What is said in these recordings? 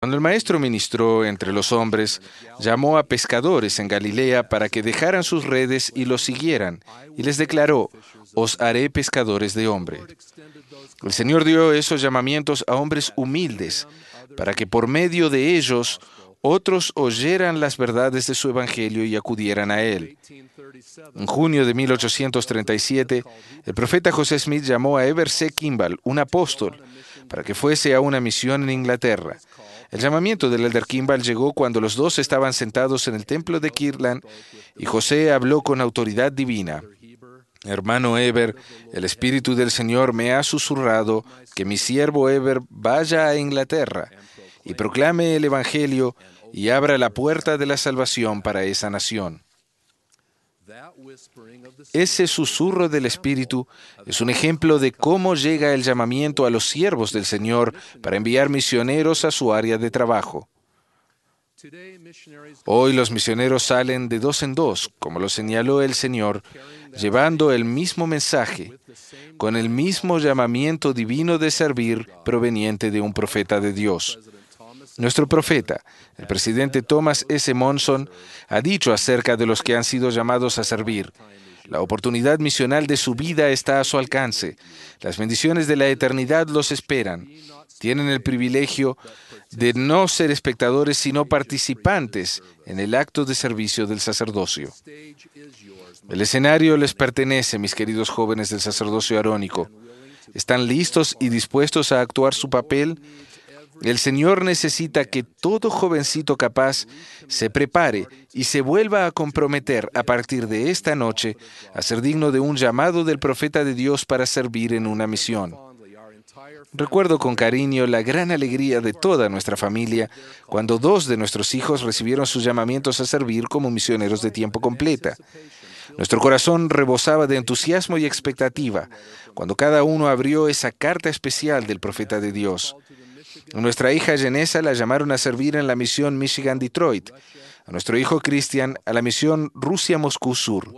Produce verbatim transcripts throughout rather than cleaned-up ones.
Cuando el Maestro ministró entre los hombres, llamó a pescadores en Galilea para que dejaran sus redes y los siguieran, y les declaró: «Os haré pescadores de hombres». El Señor dio esos llamamientos a hombres humildes, para que por medio de ellos otros oyeran las verdades de su Evangelio y acudieran a él. En junio de mil ochocientos treinta y siete, el profeta José Smith llamó a Heber C. Kimball, un apóstol, para que fuese a una misión en Inglaterra. El llamamiento del elder Kimball llegó cuando los dos estaban sentados en el templo de Kirtland y José habló con autoridad divina: «Hermano Heber, el Espíritu del Señor me ha susurrado que mi siervo Heber vaya a Inglaterra y proclame el Evangelio y abra la puerta de la salvación para esa nación». Ese susurro del Espíritu es un ejemplo de cómo llega el llamamiento a los siervos del Señor para enviar misioneros a su área de trabajo. Hoy los misioneros salen de dos en dos, como lo señaló el Señor, llevando el mismo mensaje, con el mismo llamamiento divino de servir proveniente de un profeta de Dios. Nuestro profeta, el presidente Thomas S. Monson, ha dicho acerca de los que han sido llamados a servir: «La oportunidad misional de su vida está a su alcance. Las bendiciones de la eternidad los esperan. Tienen el privilegio de no ser espectadores, sino participantes en el acto de servicio del sacerdocio». El escenario les pertenece, mis queridos jóvenes del sacerdocio arónico. ¿Están listos y dispuestos a actuar su papel? El Señor necesita que todo jovencito capaz se prepare y se vuelva a comprometer a partir de esta noche a ser digno de un llamado del profeta de Dios para servir en una misión. Recuerdo con cariño la gran alegría de toda nuestra familia cuando dos de nuestros hijos recibieron sus llamamientos a servir como misioneros de tiempo completa. Nuestro corazón rebosaba de entusiasmo y expectativa cuando cada uno abrió esa carta especial del profeta de Dios. A nuestra hija Jenessa la llamaron a servir en la misión Michigan-Detroit. A nuestro hijo Christian a la misión Rusia-Moscú Sur.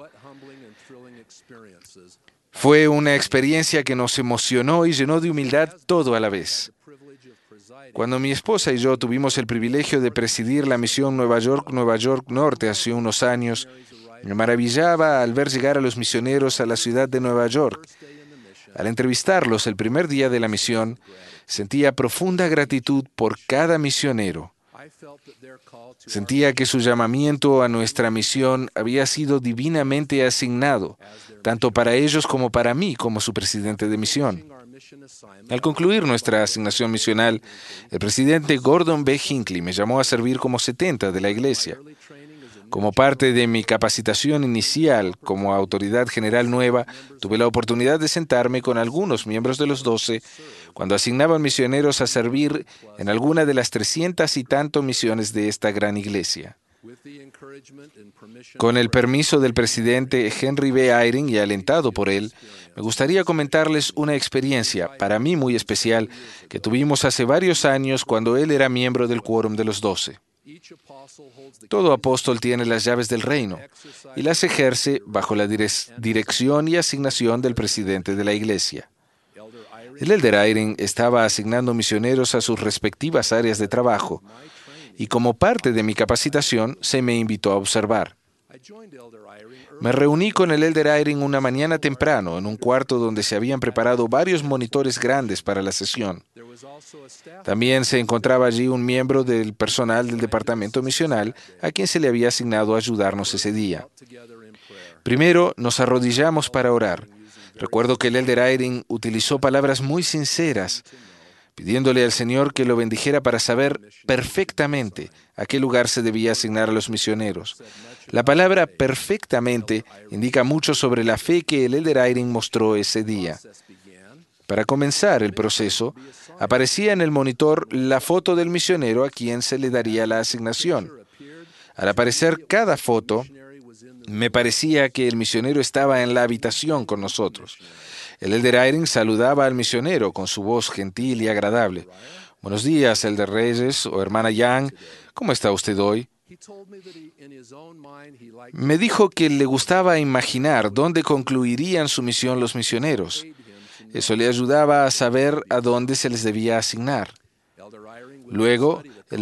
Fue una experiencia que nos emocionó y llenó de humildad todo a la vez. Cuando mi esposa y yo tuvimos el privilegio de presidir la misión Nueva York-Nueva York Norte hace unos años, me maravillaba al ver llegar a los misioneros a la ciudad de Nueva York. Al entrevistarlos el primer día de la misión, sentía profunda gratitud por cada misionero. Sentía que su llamamiento a nuestra misión había sido divinamente asignado, tanto para ellos como para mí, como su presidente de misión. Al concluir nuestra asignación misional, el presidente Gordon B. Hinckley me llamó a servir como setenta de la iglesia. Como parte de mi capacitación inicial como autoridad general nueva, tuve la oportunidad de sentarme con algunos miembros de los doce cuando asignaban misioneros a servir en alguna de las trescientas y tanto misiones de esta gran iglesia. Con el permiso del presidente Henry B. Eyring y alentado por él, me gustaría comentarles una experiencia, para mí muy especial, que tuvimos hace varios años cuando él era miembro del quórum de los doce. Todo apóstol tiene las llaves del reino y las ejerce bajo la direc- dirección y asignación del presidente de la iglesia. El elder Eyring estaba asignando misioneros a sus respectivas áreas de trabajo y como parte de mi capacitación se me invitó a observar. Me reuní con el elder Eyring una mañana temprano en un cuarto donde se habían preparado varios monitores grandes para la sesión. También se encontraba allí un miembro del personal del departamento misional a quien se le había asignado a ayudarnos ese día. Primero nos arrodillamos para orar. Recuerdo que el elder Eyring utilizó palabras muy sinceras, pidiéndole al Señor que lo bendijera para saber perfectamente a qué lugar se debía asignar a los misioneros. La palabra perfectamente indica mucho sobre la fe que el elder Eyring mostró ese día. Para comenzar el proceso, aparecía en el monitor la foto del misionero a quien se le daría la asignación. Al aparecer cada foto, me parecía que el misionero estaba en la habitación con nosotros. El elder Eyring saludaba al misionero con su voz gentil y agradable. «Buenos días, elder Reyes o hermana Young. ¿Cómo está usted hoy?» Me dijo que le gustaba imaginar dónde concluirían su misión los misioneros. Eso le ayudaba a saber a dónde se les debía asignar. Luego,